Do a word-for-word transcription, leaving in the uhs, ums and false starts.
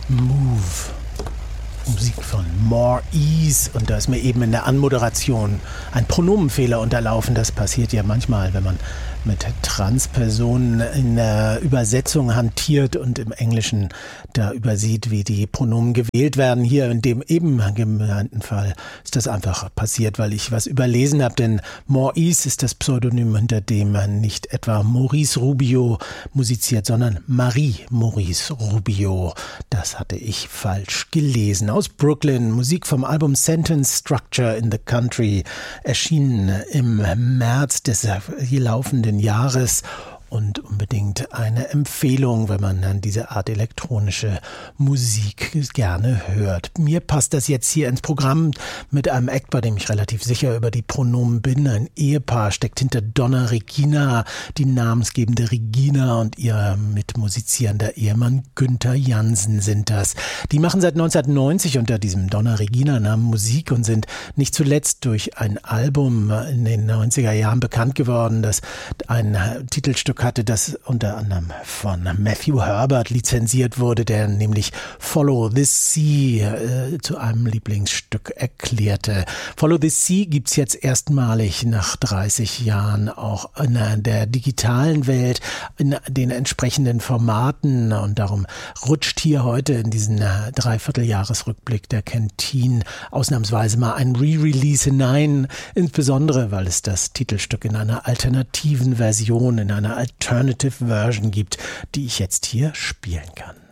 Move. Musik von More Ease, und da ist mir eben in der Anmoderation ein Pronomenfehler unterlaufen. Das passiert ja manchmal, wenn man mit Transpersonen in der Übersetzung hantiert und im Englischen da übersieht, wie die Pronomen gewählt werden. Hier in dem eben genannten Fall ist das einfach passiert, weil ich was überlesen habe, denn More Ease ist das Pseudonym, hinter dem nicht etwa Maurice Rubio musiziert, sondern Marie Maurice Rubio. Das hatte ich falsch gelesen. Aus Brooklyn, Musik vom Album Sentence Structure in the Country, erschienen im März des hier laufenden Jahres. Und unbedingt eine Empfehlung, wenn man dann diese Art elektronische Musik gerne hört. Mir passt das jetzt hier ins Programm mit einem Act, bei dem ich relativ sicher über die Pronomen bin. Ein Ehepaar steckt hinter Donna Regina, die namensgebende Regina, und ihr mitmusizierender Ehemann Günther Jansen sind das. Die machen seit neunzehnhundertneunzig unter diesem Donna Regina-Namen Musik und sind nicht zuletzt durch ein Album in den neunziger Jahren bekannt geworden, das ein Titelstück hatte, das unter anderem von Matthew Herbert lizenziert wurde, der nämlich Follow This Sea äh, zu einem Lieblingsstück erklärte. Follow This Sea gibt's jetzt erstmalig nach dreißig Jahren auch in der digitalen Welt, in den entsprechenden Formaten, und darum rutscht hier heute in diesen Dreivierteljahresrückblick der Canteen ausnahmsweise mal ein Re-Release hinein, insbesondere weil es das Titelstück in einer alternativen Version, in einer Alternative Version gibt, die ich jetzt hier spielen kann.